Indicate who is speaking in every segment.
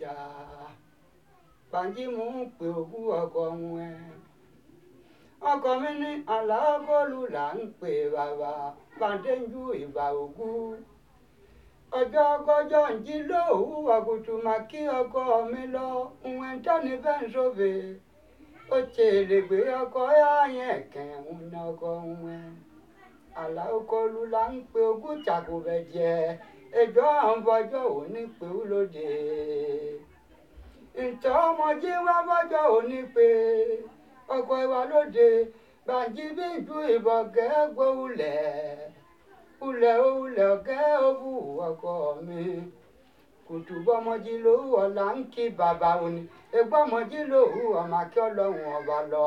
Speaker 1: jà Bánjí mú pé ogún ọkọ wọn ọkọ mi ní Àlàákọ́lù là ń pè bàbá Bàdéńjú ìbà ògún ọjọ́ kọjọ́ ń jí lóòwú àgùtù mà kí ọkọ mi lọ ìwọ̀n tọ́ni bẹ́ẹ̀ ń sóbè ó tèrè gbé ọkọ yáyẹn kẹ̀hún ní ọkọ wọn Àlàákọ́lù là ń pè ogún tàkùbẹ̀ jẹ́ ẹjọ́ àwọn bọ́jọ́ òní pé ó lóde ntọ́ ọmọdé wá bọ́jọ́ òní pé ọkọ ìwà lóde Bánjí bí ju ìbọ̀gẹ́ gbóhùlẹ̀ ulẹ̀ ọ̀gẹ́ òwú ọkọ mi kùtù bọ́mọdé lówó ọ̀la ń kí bàbá òní egbọ́mọdé lówó ọmọ akí ọlọ́run ọba lọ.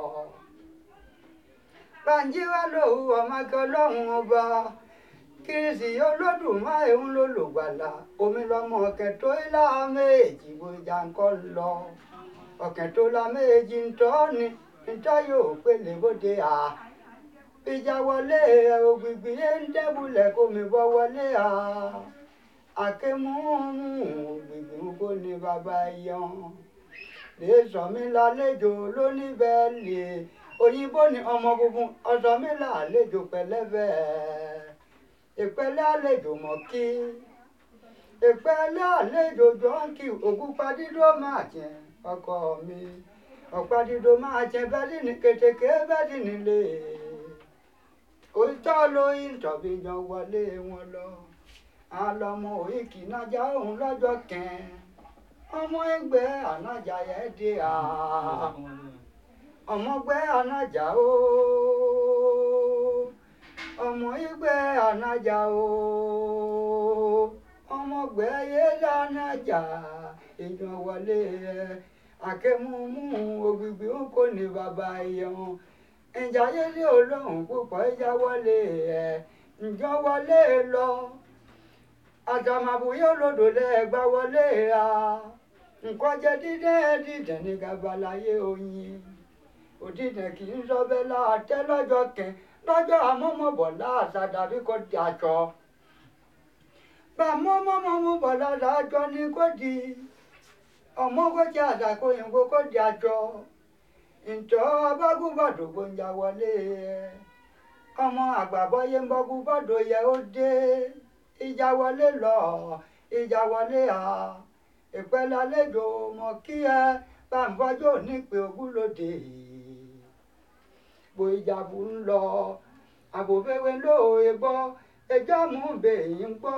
Speaker 1: Bánjí wá lówó ọmọ akí ọlọ́run ọba kìrìsì Olódùmarè ń lò lògbàlà omi lọmọ ọ̀kẹ́ tó ilá méjì gbòjà ńkọ́ lọ ọ̀kẹ́ tó la méjì ńtọ́ ni ńtọ́ yóò pélé bóde à ìjà wọlé ògbìgbì ń dẹ́bulẹ̀ kó mi bọ́ wọlé àkémú ògbìgbì ń kó ní bàbá yan lè sọ mí lálejò lóníbẹ̀ẹ́lì òyìnbó ni ọmọ funfun ọsọ mi lálejò pẹ̀lẹ́bẹ̀ ìpẹ́lẹ́ àlejò mọ́kí ìpẹ́lẹ́ àlejò jọ́ǹkì ògúnpadídó máa jẹ ọkọ mi ọ̀padídó máa jẹ bẹ́ẹ̀dì ní kètèké bẹ́ẹ̀dì nílé òótọ́ lóyún tọ̀bí yan wọlé wọn lọ àlọ́mọ òyìnkì nájà òun lọ́jọ́ kẹ́ẹ́ ọmọ ẹgbẹ́ ànájà yẹn dé ọmọgbẹ́ ànájà ọmọ ẹgbẹ́ ànájà ọmọgbẹ́ yẹlẹ ànájà èèyàn wọlé àkẹ́múmú ògbìgbì ń kó ní bàbá ẹ̀yàn ìjà yẹlẹ olóhùn púpọ̀ ìjà wọlé ǹjọ́ wọlé lọ àtàmàbùyé olódò lẹ́ẹ̀gbá wọlé nǹkan jẹ́ dídẹ́ ní gabalayé oyin òdìdẹ́ kì í sọ́bẹ́ láàtẹ́ lọ́jọ́ kẹ́ lọ́jọ́ àmọ́mọ́bọ̀ láàṣà dàbí kò di àjọ bá mọ́mọ́mọ́ láàjọ ni kò di ọmọ kò jẹ́ àdàkóyìnbó kò di àjọ ǹtọ́ abágúbọ̀dọ̀ gbòǹjà wọlé ọmọ àgbàbọ́yé ń bọ́gúbọ̀dọ̀ yẹ ó dé ìjà wọlé lọ ìjà wọlé ìpẹ́lẹ́ àlejò mọ̀ kí ẹ bá ń bọ́jọ́ ní pé ogún lóde bó ìjàbù ń lọ àbòfẹ́wé lóòye gbọ́ ẹjọ́ mú bèyí ń gbọ́.